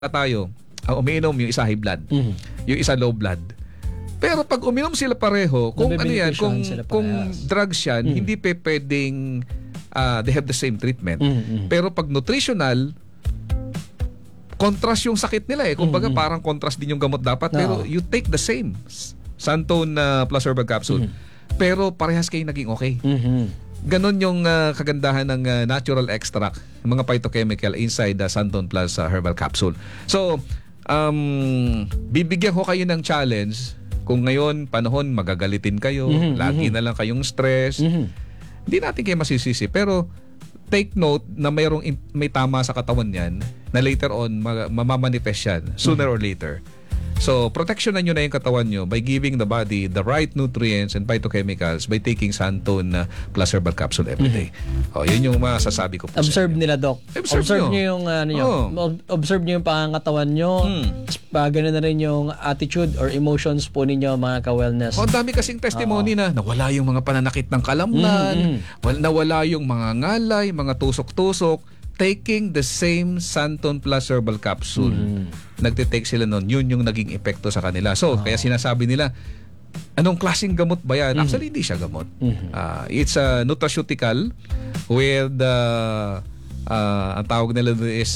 tayo, umiinom yung isa high blood, yung isa low blood. Pero pag uminom sila pareho, kung ano yan, kung drugs yan, hindi pwedeng they have the same treatment. Pero pag nutritional, contrast yung sakit nila eh. Kumbaga parang contrast din yung gamot dapat. Pero you take the same Santone plus herbal capsule. Pero parehas kayo naging okay. Ganon yung kagandahan ng natural extract, mga phytochemical inside the Santone plus herbal capsule. So, bibigyan ko kayo ng challenge. Kung ngayon, panahon, magagalitin kayo, lagi na lang kayong stress, hindi natin kayo masisisi. Pero, take note na may tama sa katawan yan na later on, mamamanifest yan, sooner or later. So, protectionan nyo na yung katawan nyo by giving the body the right nutrients and phytochemicals by taking Santone plus herbal capsule every day. Yun yung masasabi ko po. Observe nila, Doc. Observe nyo yung observe nyo yung pangangatawan nyo. Ganun na rin yung attitude or emotions po ninyo, mga ka-wellness. Ang dami kasing testimony na nawala yung mga pananakit ng kalamnan, nawala yung mga ngalay, mga tusok-tusok, taking the same Santone plus herbal capsule. Nagtitake sila nun. Yun yung naging epekto sa kanila. So, kaya sinasabi nila, anong klaseng gamot ba yan? Actually, hindi siya gamot. It's a nutraceutical with ang tawag nila is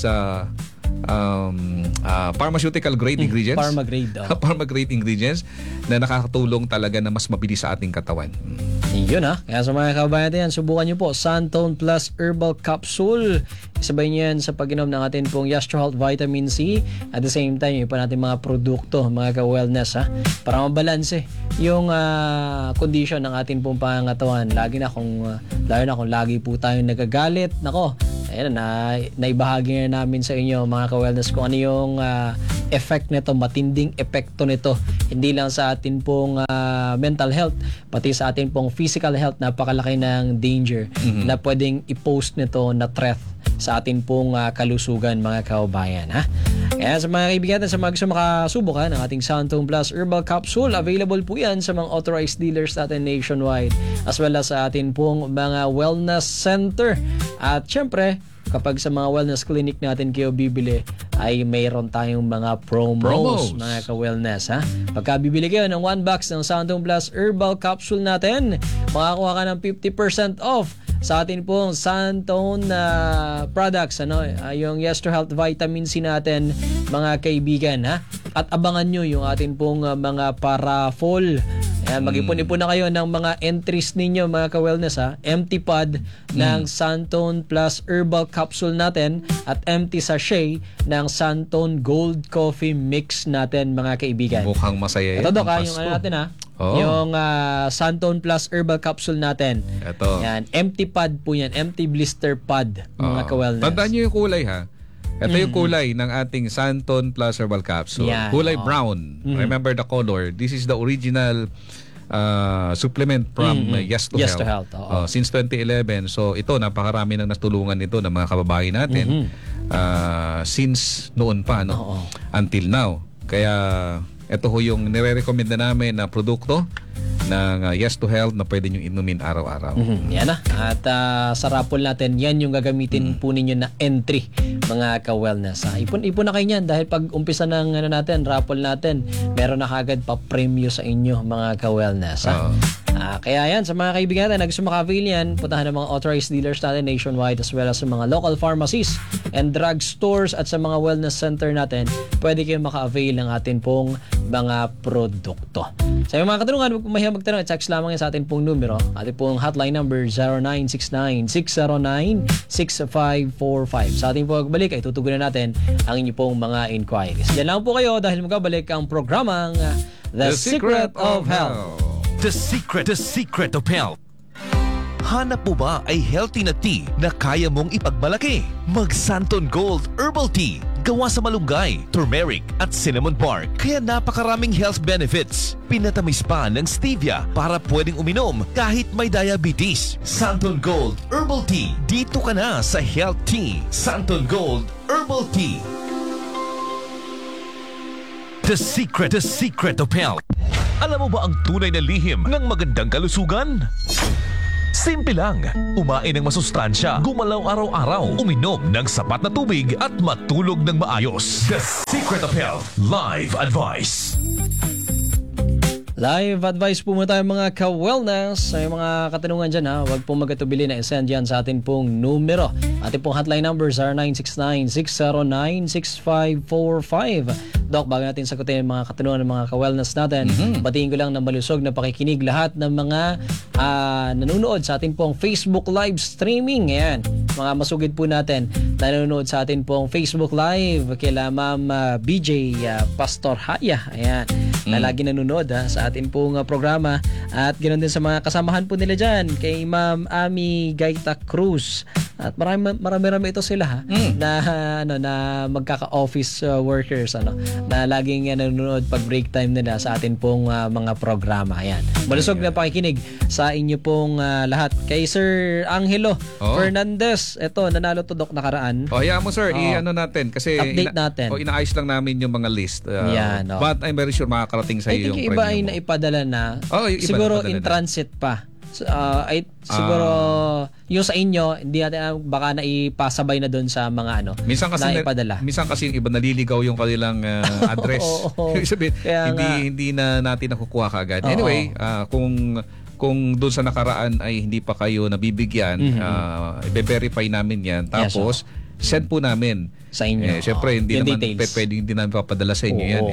pharmaceutical grade ingredients. Pharma grade. Pharma grade ingredients na nakakatulong talaga na mas mabilis sa ating katawan. Yun Kaya sa mga kabayan natin, subukan nyo po Santone plus herbal capsule. Isabay nyo yan sa pag-inom ng atin pong Yastro Health Vitamin C. At the same time, yung pa natin mga produkto, mga ka-wellness para mabalanse yung condition ng atin pong pangangatawan. Lalo na kung lagi po tayong nagagalit. Nako, ayan naibahagi na namin sa inyo, mga ka-wellness, kung ano yung effect nito, matinding epekto nito. Hindi lang sa atin pong mental health, pati sa atin pong physical health, napakalaki ng danger na pwedeng i-post nito na threat sa atin pong kalusugan, mga kabayan. Kaya sa mga kaibigan at sa mga gusto makasubok ng ating Santone plus herbal capsule, available po yan sa mga authorized dealers natin nationwide, as well as sa atin pong mga wellness center. At syempre, kapag sa mga wellness clinic natin kayo bibili, ay mayroon tayong mga promos. Mga ka-wellness. Pagka bibili kayo ng 1 box ng Santone plus herbal capsule natin, makakuha ka ng 50% off sa atin pong Santone products, yung Yastro Health Vitamin C natin, mga kaibigan. At abangan nyo yung atin pong mga paraffol. Ayan, mag-ipon-ipon na kayo ng mga entries ninyo, mga ka-wellness. Empty pod ng Santone plus herbal capsule natin at empty sachet ng Santone Gold Coffee Mix natin, mga kaibigan. Mukhang masaya yan. Ito, Doc, yung natin yung Santone plus herbal capsule natin. Ito. Yan, empty pod po yan. Empty blister pod, mga ka-wellness. Tandaan nyo yung kulay Ito yung kulay ng ating Santone plus herbal capsule. Yeah. Kulay brown. Remember the color. This is the original supplement from Yastro Health. Since 2011. So ito, napakarami nang natulungan nito ng mga kababayan natin since noon pa until now. Kaya ito ho yung nire-recommend na namin na produkto ng Yastro Health na pwede nyo inumin araw-araw. Yan At sa raffle natin, yan yung gagamitin po ninyo na entry, mga ka-wellness. Ipon-ipon na kayo yan dahil pag umpisa ng raffle natin, meron na kagad pa-premyo sa inyo, mga ka-wellness. Kaya yan, sa mga kaibigan natin na gusto maka-avail yan, puntahan ng mga authorized dealers natin nationwide, as well as sa mga local pharmacies and drug stores at sa mga wellness center natin, pwede kayo maka-avail ng atin pong mga produkto. Sa mga katanungan, huwag mahiya magtanong, text lamang yan sa atin pong numero. Atin pong hotline number 0969-609-6545. Sa ating pagbalik ay tutugunan natin ang inyo pong mga inquiries. Yan lang po kayo dahil magkabalik ang programang The Secret of Health. The Secret of Health. Hanap mo ba ay healthy na tea na kaya mong ipagmalaki? Mag Santone Gold Herbal Tea. Gawa sa malunggay, turmeric at cinnamon bark. Kaya napakaraming health benefits. Pinatamis pa ng stevia para pwedeng uminom kahit may diabetes. Santone Gold Herbal Tea. Dito ka na sa Health Tea. Santone Gold Herbal Tea. The Secret of Health. Alam mo ba ang tunay na lihim ng magandang kalusugan? Simple lang. Umain ng masustansya, gumalaw araw-araw, uminom ng sapat na tubig at matulog ng maayos. The Secret of Health Live Advice. Live advice po muna tayo mga ka-wellness. Sa mga katanungan dyan ha, huwag pong magatubili na isend yan sa atin pong numero. Ating pong hotline numbers are 969-609-6545. Doc, bago natin sagutin yung mga katanungan ng mga ka-wellness natin, batiin ko lang ng malusog na pakikinig lahat ng mga nanonood sa atin pong Facebook live streaming. Ayan, mga masugid po natin nanonood sa atin pong Facebook live kila Ma'am BJ Pastor Haya. Ayan, na lagi nanonood sa atin pong programa. At ganoon din sa mga kasamahan po nila dyan kay Ma'am Ami Gaita Cruz. At marami ito sila na magkaka-office workers na laging nanonood pag break time nila sa atin pong mga programa. Ayan. Malusog na pakikinig sa inyo pong lahat. Kay Sir Angelo Fernandez, ito nanalo to Doc nakaraan. Hayaan mo sir, i-ano natin kasi update natin. Inaayos lang namin yung mga list. Yan, But I'm very sure makakarating sa iyo yung yung iba ay premium mo. naipadala na. Yung iba siguro naipadala in na. transit pa. Siguro yung sa inyo hindi natin baka naipasabay na doon sa mga minsan kasi naipadala. Minsan kasi yung iba naliligaw yung kanilang address. Ibig sabihin, hindi na natin nakukuha kaagad. Anyway, kung doon sa nakaraan ay hindi pa kayo nabibigyan, i-verify namin 'yan. Tapos send po namin sa inyo. Siyempre, hindi yung naman details. pwede hindi namin papadala sa inyo yan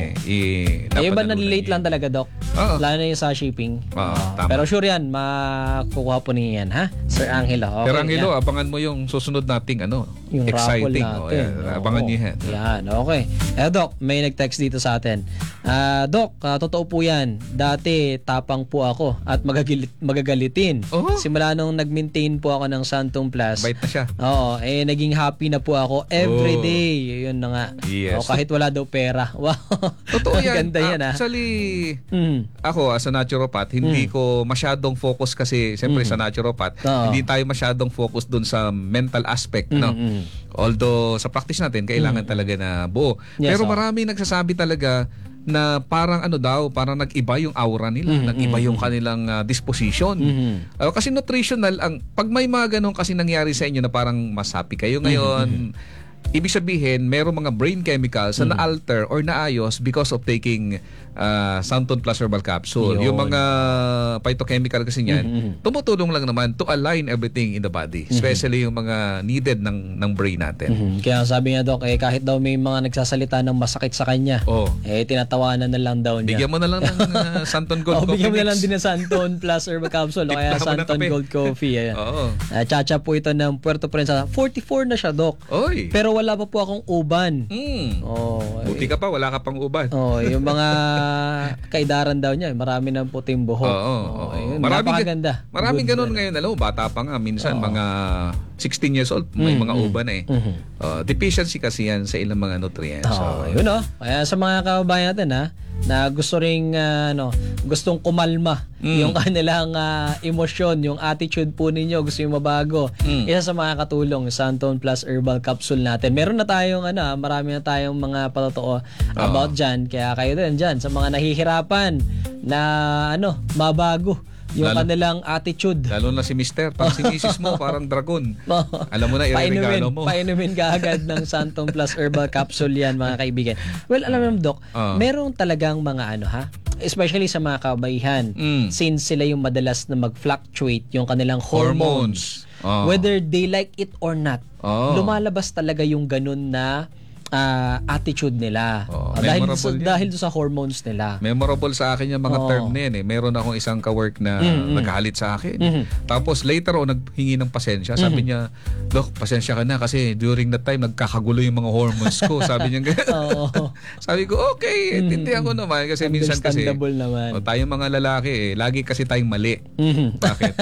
Yung iba na-late lang talaga, Doc. Lalo na yung sa shipping. Tama. Pero sure yan, makukuha po niyo yan, ha? Sir Angelo. Okay, Pero Angelo, abangan mo yung susunod nating yung exciting. raffle natin. Abangan niyo yan. Yan, okay. Doc, may nag-text dito sa atin. Doc, totoo po yan. Dati, tapang po ako at magagalitin. Simula nung nag-maintain po ako ng Santong Plus. Bait na siya. Naging happy na po ako every day. Yun na nga. Yes. Kahit wala daw pera. Wow. Totoo yan. Ganda yan, Actually, ako as a naturopath, hindi ko masyadong focus kasi siyempre sa naturopath, hindi tayo masyadong focus dun sa mental aspect. Although sa practice natin, kailangan talaga na buo. Yes, pero marami nagsasabi talaga na parang parang nag-iba yung aura nila, nag-iba yung kanilang disposition. Kasi nutritional, pag may mga ganun kasi nangyari sa inyo na parang mas happy kayo ngayon, ibig sabihin, merong mga brain chemicals na na-alter or naayos because of taking Santon Plus Herbal Capsule. Yung mga phytochemical kasi niyan, tumutulong lang naman to align everything in the body. Especially yung mga needed ng brain natin. Kaya sabi niya, Doc, kahit daw may mga nagsasalita ng masakit sa kanya, tinatawanan na lang daw niya. Bigyan mo na lang ng Santon Gold Coffee bigyan mo na Mix. lang din ng Santon Plus Herbal Capsule o kaya Santon Gold Coffee. Ayan. Chacha po ito ng Puerto Princesa. 44 na siya, Doc. Pero wala pa po akong uban. Buti ka pa, wala ka pang uban. Yung mga kaidaran daw niya, marami ng puting buhok. Napakaganda. Maraming ganun ngayon. Alam mo, bata pa nga. Minsan, mga 16 years old, may mga uban deficiency kasi yan sa ilang mga nutrients. Yun Kaya sa mga kababayan natin na gusto ring gustong kumalma yung kanilang emosyon, yung attitude po ninyo, gusto yung mabago. Isa sa mga katulong, Santon Plus Herbal Capsule natin. Meron na tayong marami na tayong mga patotoo about dyan. Kaya kayo din dyan sa mga nahihirapan na mabago yung kanilang attitude. Lalo na si Mister, pag si Mrs. mo parang dragon. Alam mo na, ireregalo mo. Painumin ka agad ng Santon Plus Herbal Capsule yan, mga kaibigan. Well, alam mo, Doc, meron talagang mga especially sa mga kabaihan, since sila yung madalas na mag-fluctuate yung kanilang hormones. Whether they like it or not, lumalabas talaga yung ganun na attitude nila. Dahil sa hormones nila. Memorable sa akin yung mga term na yan. Meron akong isang ka-work na naghalit sa akin. Tapos later on, naghingi ng pasensya. Sabi niya, Doc, pasensya ka na kasi during that time, nagkakagulo yung mga hormones ko. Sabi niya Sabi ko, okay, intindihan ko naman. Kasi minsan kasi, naman. tayong mga lalaki, lagi kasi tayong mali. Bakit?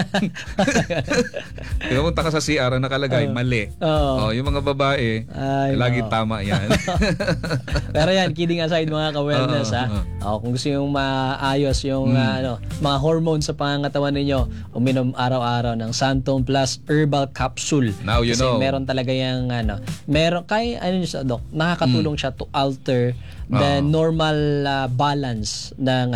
Pumunta ka sa CR, nakalagay, mali. Yung mga babae, lagi tama yan. Pero yan, kidding aside mga ka-wellness kung gusto yung maayos yung mga hormones sa pangangatawan ninyo, uminom araw-araw ng Santone Plus Herbal Capsule. Now you kasi know. meron talaga yung meron Doc, nakakatulong siya to alter the normal balance ng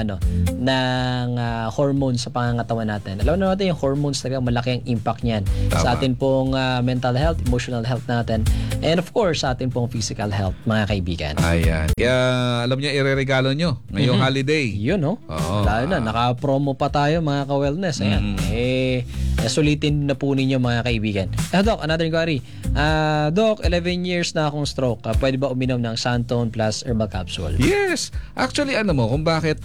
hormones sa pangangatawan natin. Alam na natin yung hormones talaga malaki ang impact niyan sa atin pong mental health, emotional health natin, and of course sa atin pong physical health, mga kaibigan. Ayan. Kaya alam niyo, ireregalo nyo ngayong holiday. Yun, no? Lalo na, naka-promo pa tayo mga ka-wellness. Ayan. Sulitin na po ninyo mga kaibigan. Doc, another inquiry. Doc, 11 years na akong stroke. Pwede ba uminom ng Santone Plus Herbal Capsule? Yes. Actually, kung bakit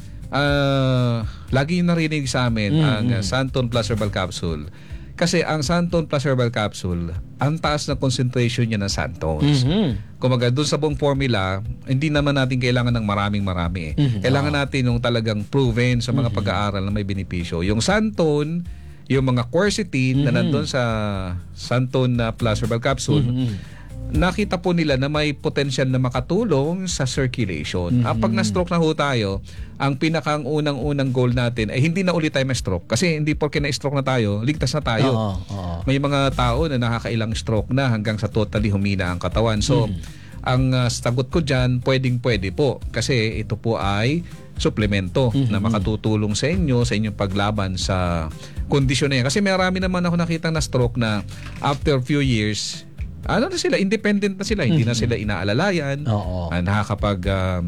lagi yung narinig sa amin ang Santone Plus Herbal Capsule. Kasi ang Santone Plus Herbal Capsule, ang taas na concentration niya ng Santones. Kumaga, doon sa buong formula, hindi naman natin kailangan ng marami. Kailangan natin yung talagang proven sa mga pag-aaral na may benepisyo. Yung Santone, yung mga quercetin na nandun sa Santone Plus Herbal Capsule, nakita po nila na may potential na makatulong sa circulation. Pag na-stroke na ho tayo, ang pinakang unang goal natin ay hindi na ulit tayo ma-stroke. Kasi hindi porke na-stroke na tayo, ligtas na tayo. May mga tao na nakakailang stroke na hanggang sa totally humina ang katawan. So, ang sagot ko dyan, pwedeng-pwede po. Kasi ito po ay suplemento na makatutulong sa inyo, sa inyong paglaban sa kondisyon na yan. Kasi marami naman ako nakitang na stroke na after few years, na sila, independent na sila, hindi na sila inaalalayan, nakakapag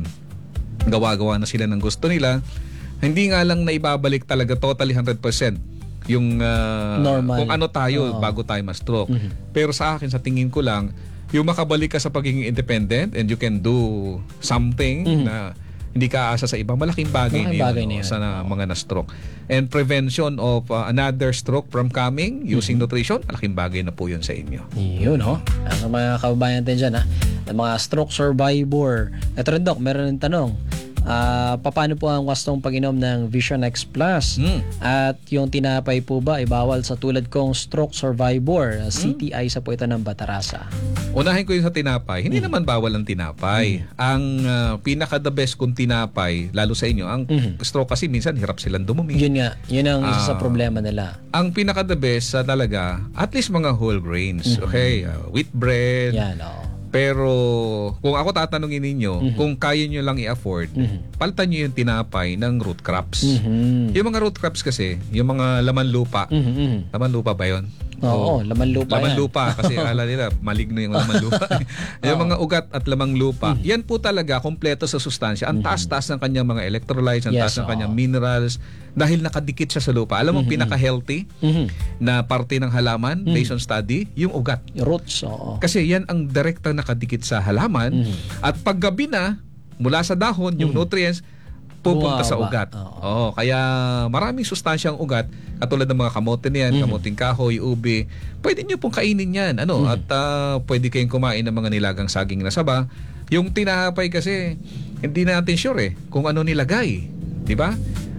gawa-gawa na sila ng gusto nila. Hindi nga lang na ibabalik talaga totally 100% yung normal kung ano tayo bago tayo ma-stroke. Pero sa akin, sa tingin ko lang, yung makabalik ka sa pagiging independent and you can do something na hindi ka aasa sa iba, malaking bagay na yun sa mga na-stroke. And prevention of another stroke from coming using nutrition, malaking bagay na po yun sa inyo. Yun, ang mga kababayan natin dyan, ang mga stroke survivor. Ito rin, Doc, meron ng tanong. Paano po ang wastong pag-inom ng Vision X Plus? At yung tinapay po ba ibawal sa tulad kong stroke survivor? CTI sa po ito ng Batarasa. Unahin ko yung sa tinapay. Hindi naman bawal ang tinapay. Ang pinaka-the best kung tinapay, lalo sa inyo, ang stroke kasi minsan hirap silang dumumi. Yun nga. Yun ang isa sa problema nila. Ang pinaka-the best talaga, at least mga whole grains. Okay? Wheat bread. Yan, Pero kung ako tatanungin ninyo, kung kaya nyo lang i-afford, palitan nyo yung tinapay ng root crops. Yung mga root crops kasi, yung mga laman lupa. Laman lupa ba yun? Oo, laman lupa laman yan. lupa kasi akala nila maligno yung laman lupa. Yung mga ugat at lamang lupa, yan po talaga kompleto sa sustansya. Ang taas-taas ng kanyang mga electrolytes, ang taas ng kanyang minerals dahil nakadikit siya sa lupa. Alam mo pinaka-healthy na parte ng halaman based on study, yung ugat. Roots, Kasi yan ang direktang nakadikit sa halaman at paggabi na mula sa dahon, yung nutrients pupunta sa ugat. Kaya maraming sustansyang ugat katulad ng mga kamote niyan, kamuting kahoy, ube. Pwede niyo pong kainin yan. At pwede kayong kumain ng mga nilagang saging na saba. Yung tinapay kasi hindi natin sure kung ano nilagay. Di ba?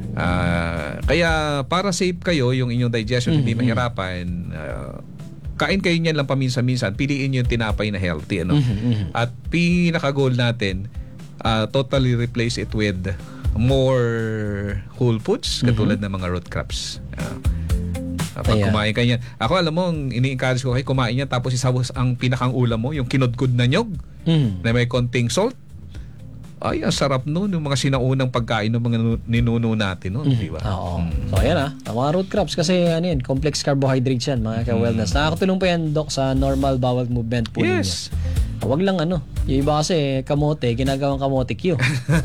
Kaya para safe kayo, yung inyong digestion hindi mahirapan, kain kayo niyan lang paminsan-minsan. Piliin niyo yung tinapay na healthy. At pinaka-goal natin, totally replace it with more whole foods katulad ng mga root crops. Pag kumain ka niyan. Ako alam mo, ini-encourage ko kayo kumain niyan tapos isabos ang pinakang ulam mo, yung kinudkod na nyog na may konting salt. Ay, ang sarap nun. Yung mga sinaunang pagkain ng mga ninuno natin nun, di ba? So, ayan ang mga root crops kasi complex carbohydrates yan, mga ka-wellness. Nakakatulong pa yan, Doc, sa normal bowel movement po ninyo. Wag lang yung iba kasi kamote, ginagawang kamote Q.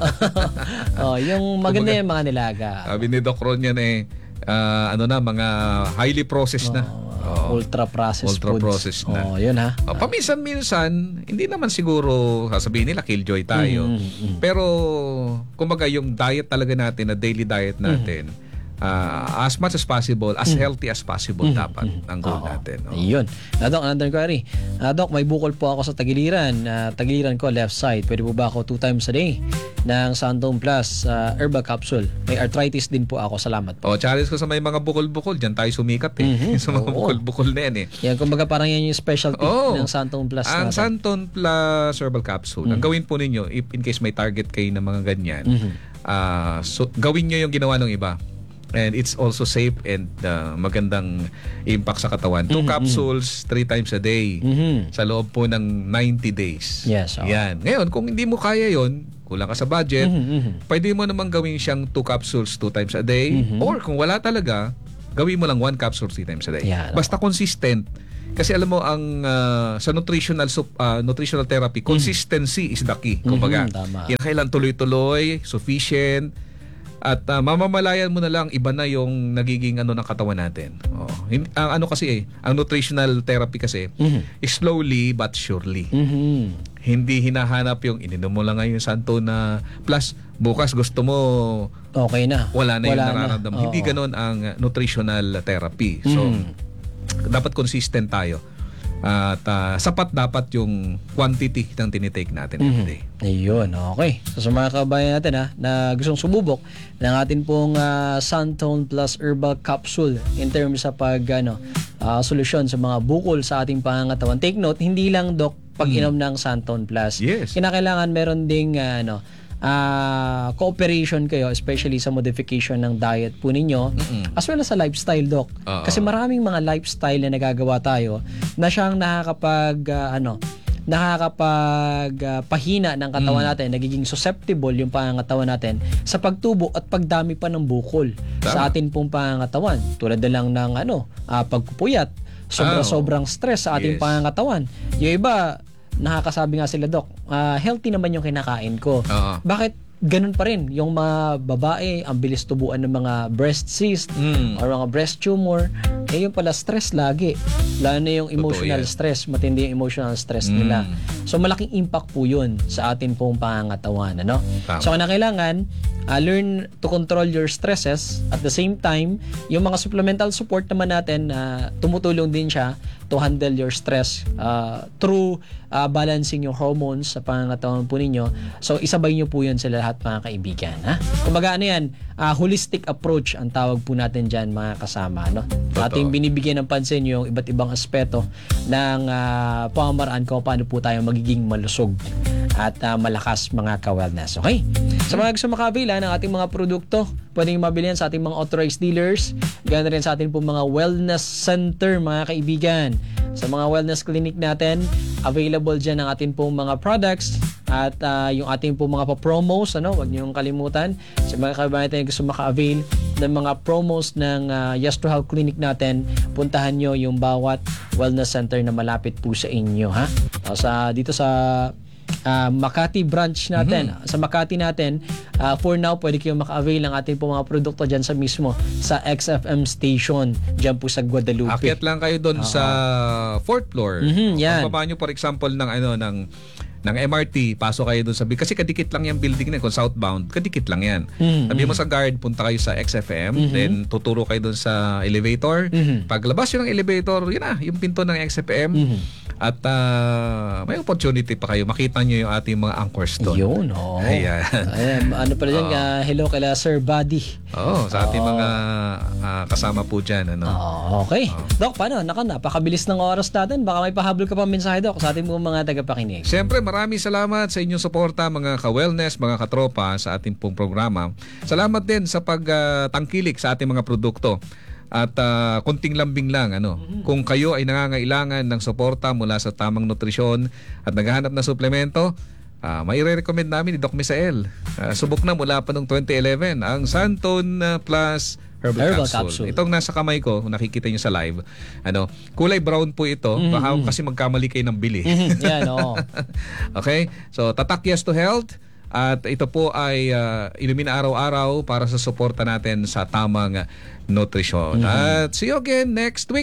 Yung maganda yung mga nilaga. Sabi ni Doc Ron yan mga highly processed na. Ultra processed processed na. Yun Paminsan-minsan, hindi naman siguro sasabihin nila killjoy tayo. Pero kumbaga yung diet talaga natin, na daily diet natin, as much as possible, as healthy as possible dapat ang goal natin. Ayun. Doc, another inquiry. Doc, may bukol po ako sa tagiliran. Tagiliran ko left side. Pwede po ba ako 2 times a day ng Santon Plus herbal capsule? May arthritis din po ako. Salamat po. Challenge ko sa may mga bukol-bukol. Diyan tayo sumikat sa mga bukol-bukol na yan Yan, kumbaga parang yan yung specialty ng Santon Plus ang natin. Santon Plus herbal capsule, ang gawin po ninyo, if in case may target kayo ng mga ganyan, so gawin nyo yung ginawa ng iba. And it's also safe and magandang impact sa katawan. 2 capsules 3 times a day sa loob po ng 90 days. Yes. Yan. Ngayon, kung hindi mo kaya yon, kulang ka sa budget, pwede mo namang gawin siyang 2 capsules 2 times a day. Or kung wala talaga, gawin mo lang 1 capsule 3 times a day. Yeah, Basta consistent. Kasi alam mo, ang sa nutritional therapy, consistency is the key. Kumbaga, yan kailan tuloy-tuloy, sufficient, at mamamalayan mo na lang iba na yung nagiging ng katawan natin. Ang ang nutritional therapy kasi slowly but surely. Hindi hinahanap yung ininom mo lang ngayon Santon na plus bukas gusto mo okay na. Wala na yung nararamdaman. Hindi ganoon ang nutritional therapy. So dapat consistent tayo. At sapat dapat yung quantity ng tinitake natin every day. Ayun, okay. So sa mga kabayan natin na gustong sumubok ng atin pong Santon Plus Herbal Capsule in terms sa solusyon sa mga bukol sa ating pangangatawan. Take note, hindi lang Doc pag-inom ng Santon Plus. Yes. Kinakailangan meron ding cooperation kayo, especially sa modification ng diet po ninyo, as well as sa lifestyle, Doc. Kasi maraming mga lifestyle na nagagawa tayo na siyang pahina ng katawan natin, nagiging susceptible yung pangangatawan natin sa pagtubo at pagdami pa ng bukol sa atin pong pangangatawan. Tulad na lang ng pagpupuyat, sobrang stress sa ating pangangatawan. Yung iba, nakakasabi nga sila, Doc, healthy naman yung kinakain ko. Bakit ganun pa rin? Yung mga babae, ang bilis tubuan ng mga breast cyst or mga breast tumor, yung pala stress lagi. Lalo na yung emotional stress, matindi yung emotional stress nila. So malaking impact po yun sa atin pong pangangatawan. So kailangan learn to control your stresses. At the same time, yung mga supplemental support naman natin, tumutulong din siya to handle your stress through balancing yung hormones sa pangangatawan po ninyo. So isabay nyo po yun sa lahat mga kaibigan. Kumbaga yan, holistic approach ang tawag po natin dyan mga kasama. Ating binibigyan ng pansin yung iba't ibang aspeto ng pamamaraan kung paano po tayo magiging malusog at malakas mga ka-wellness. Okay? Sa mga gusto makabila ng ating mga produkto, pwedeng mabili yan sa ating mga authorized dealers, ganoon rin sa ating pong mga wellness center mga kaibigan. Sa mga wellness clinic natin, available dyan ang ating pong mga products at yung ating pong mga pa-promos, huwag niyong kalimutan. Sa mga kaibigan natin gusto maka-avail ng mga promos ng Yastro Health Clinic natin, puntahan nyo yung bawat wellness center na malapit po sa inyo. Dito sa Makati branch natin. Sa Makati natin, for now, pwede kayong maka-avail ng ating po mga produkto dyan sa XFM station, dyan po sa Guadalupe. Akyat lang kayo doon sa 4th floor. Yan. Pagbaba nyo, for example, ng MRT, pasok kayo doon kasi kadikit lang yung building na kung southbound, kadikit lang yan. Sabi mo sa guard, punta kayo sa XFM, then tuturo kayo doon sa elevator. Paglabas yun ng elevator, yun yung pinto ng XFM. At may opportunity pa kayo, makita nyo yung ating mga anchors doon. Yun, Ayan. Ano pala dyan, hello kala Sir Buddy. Sa ating mga kasama po dyan. Okay. Doc, paano? Napakabilis ng oras natin. Baka may pahabol ka pa mensahe, Doc, sa ating mga tagapakinig. Siyempre, maraming salamat sa inyong suporta mga ka-wellness, mga katropa sa ating pong programa. Salamat din sa pagtangkilik sa ating mga produkto. At konting lambing lang kung kayo ay nangangailangan ng suporta mula sa tamang nutrisyon at naghahanap ng suplemento, may recommend namin ni Doc Misael. Subok na mula pa noong 2011 ang Santon Plus Herbal Capsule. Itong nasa kamay ko, kung nakikita nyo sa live, kulay brown po ito. Baka kasi magkamali kayo ng bili. Yan, Okay? So, tatak Yes to Health. At ito po ay inumin araw-araw para sa suporta natin sa tamang nutrisyon. At see you again next week.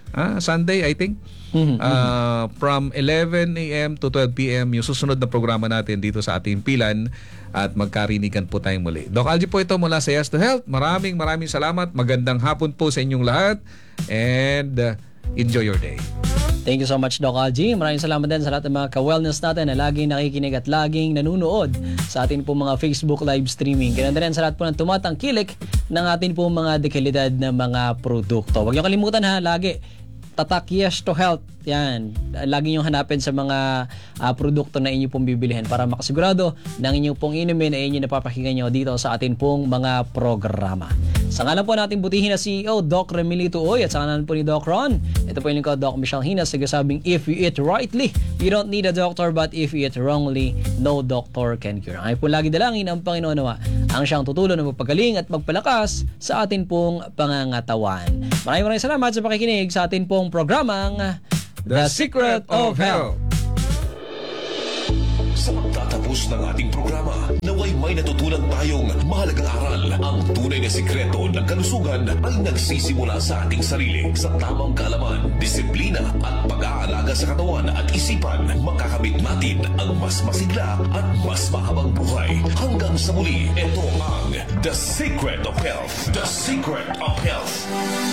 Sunday, I think. From 11 a.m. to 12 p.m. yung susunod na programa natin dito sa ating pilan at magkarinigan po tayong muli. Doc Algie po ito mula sa Yes to Health. Maraming salamat. Magandang hapon po sa inyong lahat and enjoy your day. Thank you so much, Doc Algie. Maraming salamat din sa lahat ng mga ka-wellness natin na laging nakikinig at laging nanunood sa atin po mga Facebook live streaming. Ganun din sa lahat po ng tumatangkilik ng atin po mga dekalidad na mga produkto. Huwag niyo kalimutan ha, lagi tatak Yes to Health. Yan. Lagi niyong hanapin sa mga produkto na inyo pong bibilihin para makasigurado na ang inyo pong inumin ay inyo napapakinggan nyo dito sa atin pong mga programa. Sa ngalan po natin butihin na CEO, Doc Remilito Uy, at sa ngalan po ni Doc Ron, ito po yung lingkod, Doc Michelle Hinas, nagsasabing, if you eat rightly, you don't need a doctor, but if you eat wrongly, no doctor can cure. Ang po lagi dalangin ang Panginoon nawa ang siyang tutulo na magpagaling at magpalakas sa atin pong pangangatawan. Maraming salamat sa pakikinig sa atin pong programang The Secret of Health. Sa pagtatapos ng ating programa, naway may natutunan tayong mahalagang aral. Ang tunay na sikreto ng kalusugan ay nagsisimula sa ating sarili. Sa tamang kaalaman, disiplina at pag-aalaga sa katawan at isipan, makakamit natin ang mas masigla at mas mahabang buhay. Hanggang sa muli, ito ang The Secret of Health. The Secret of Health.